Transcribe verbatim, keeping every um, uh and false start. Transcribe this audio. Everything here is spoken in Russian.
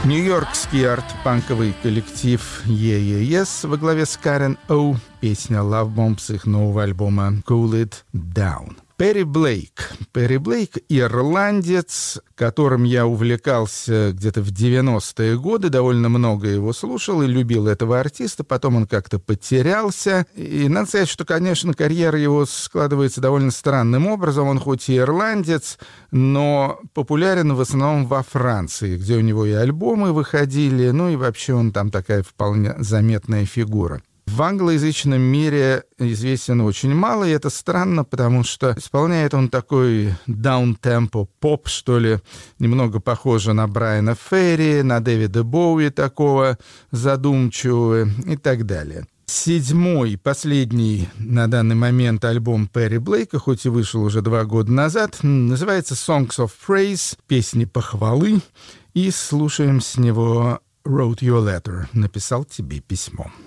Нью-Йоркский арт-панковый коллектив Е Е Ес во главе с Карен Оу, песня Love Bomb с их нового альбома Cool It Down. Перри Блейк. Перри Блейк — ирландец, которым я увлекался где-то в девяностые годы, довольно много его слушал и любил этого артиста, потом он как-то потерялся. И надо сказать, что, конечно, карьера его складывается довольно странным образом. Он хоть и ирландец, но популярен в основном во Франции, где у него и альбомы выходили, ну и вообще он там такая вполне заметная фигура. В англоязычном мире известен очень мало, и это странно, потому что исполняет он такой даун-темпо поп, что ли, немного похоже на Брайана Ферри, на Дэвида Боуи такого задумчивого и так далее. Седьмой, последний на данный момент альбом Перри Блейка, хоть и вышел уже два года назад, называется «Songs of Praise», песни похвалы, и слушаем с него «Wrote Your Letter», написал тебе письмо.